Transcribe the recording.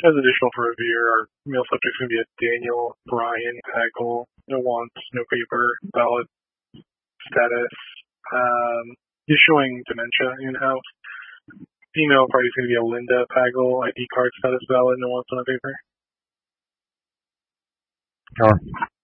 As additional for revere, our male subject's going to be a Daniel Brian Pagel. No wants, no paper, valid status. He's showing dementia in-house. Female party's going to be a Linda Pagel, ID card status valid, no wants on a paper. Sure.